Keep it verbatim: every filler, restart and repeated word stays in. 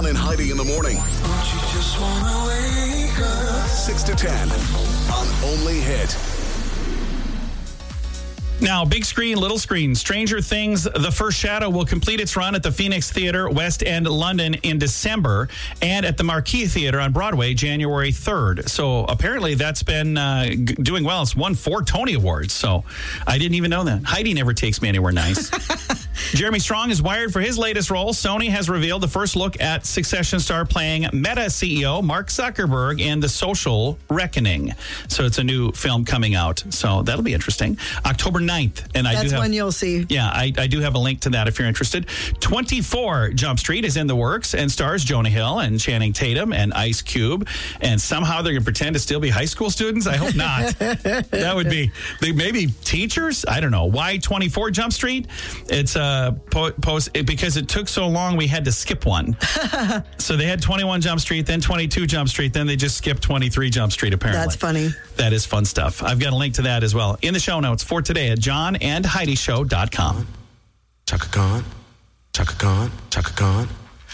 John and Heidi in the morning. Don't you just wanna wake up? six to ten on Only Hit. Now, big screen, little screen, Stranger Things, The First Shadow will complete its run at the Phoenix Theatre, West End, London in December, and at the Marquee Theatre on Broadway, January third. So apparently that's been uh, g- doing well. It's won four Tony Awards, so I didn't even know that. Heidi never takes me anywhere nice. Jeremy Strong is wired for his latest role. Sony has revealed the first look at Succession star playing Meta C E O Mark Zuckerberg in The Social Reckoning. So it's a new film coming out. So that'll be interesting. October ninth. And I That's do have, when you'll see. Yeah, I, I do have a link to that if you're interested. twenty-four Jump Street is in the works and stars Jonah Hill and Channing Tatum and Ice Cube. And somehow they're going to pretend to still be high school students? I hope not. That would be, they maybe teachers? I don't know. Why twenty-four Jump Street? It's a po- post because it took so long we had to skip one. So they had twenty-one Jump Street, then twenty-two Jump Street, then they just skipped twenty-three Jump Street apparently. That's funny. That is fun stuff. I've got a link to that as well in the show notes for today at john and heidi show dot com. Chaka Khan, Chaka Khan, Chaka Khan.